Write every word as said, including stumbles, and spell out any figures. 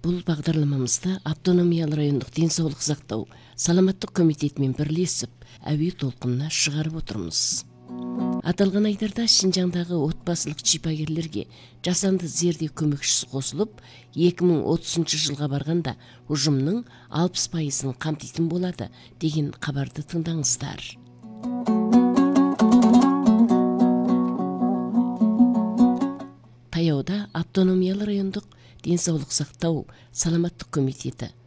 Бул багдарламамызда автономиялы райондук ден соолук сактоо саламаттык комитети менен бирлешип абий толкунуна чыгарып отурмуз. Аталган айдарда Шинжаңдагы отбасылык чипагерлерге жасанды зердөө көмөкчүсү косулуп, эки миң отузунчу жылга барганда ужумнун алпыс пайызын камтыйтын болот деген кабарды тыңдаңыздар. Таяуда автономиялы райондук ден соолук сактоо саламаттык комитети